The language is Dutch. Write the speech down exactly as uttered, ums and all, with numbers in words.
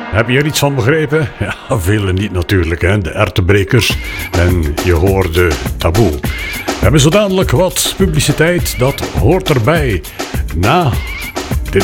Heb je er iets van begrepen? Ja, velen niet natuurlijk, hè? De erwtenbrekers. En je hoorde Taboe. We hebben zo dadelijk wat publiciteit, dat hoort erbij. Na